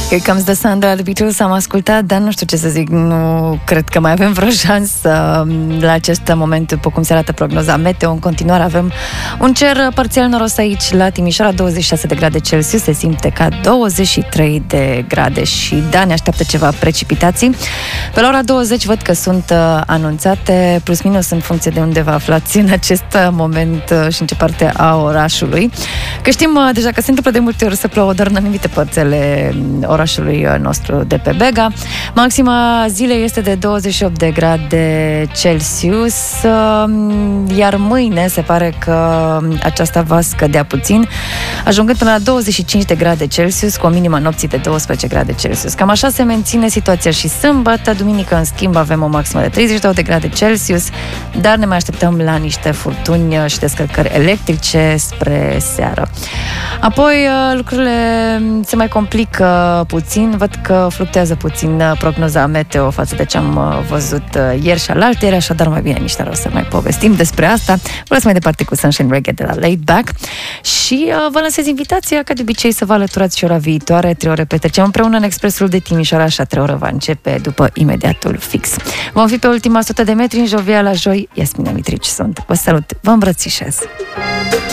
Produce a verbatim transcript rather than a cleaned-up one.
Here Comes the Sun de la The Beatles am ascultat, dar nu știu ce să zic, nu cred că mai avem vreo șansă la acest moment, după cum se arată prognoza meteo. În continuare avem un cer parțial noros aici la Timișoara, douăzeci și șase de grade Celsius, se simte ca douăzeci și trei de grade și da, ne așteaptă ceva precipitații. Pe la ora douăzeci văd că sunt anunțate, plus minus în funcție de unde vă aflați în acest moment și în ce parte a orașului. Că știm deja că se întâmplă de multe ori să plouă doar în anumite părțele orașului nostru de pe Bega. Maxima zilei este de douăzeci și opt de grade Celsius, iar mâine se pare că aceasta va scădea puțin, ajungând până la douăzeci și cinci de grade Celsius, cu o minimă nopții de douăsprezece grade Celsius. Cam așa se menține situația și sâmbătă. Duminică, în schimb, avem o maximă de treizeci și doi de grade Celsius, dar ne mai așteptăm la niște furtuni și descărcări electrice spre seară. Apoi lucrurile se mai complică puțin, văd că fluctuează puțin prognoza meteo față de ce am văzut ieri și alaltăieri, așadar mai bine nici n-ar să mai povestim despre asta. Vreau mai departe cu Sunshine Reggae de la Laid Back și uh, vă lansez invitația, ca de obicei, să vă alăturați și ora viitoare. Trei ore petrecem împreună în Expresul de Timișoara, așa trei ore va începe după imediatul fix. Vom fi pe ultima sută de metri în Jovia la Joi. Iasmina Mitrici sunt. Vă salut, vă îmbrățișez!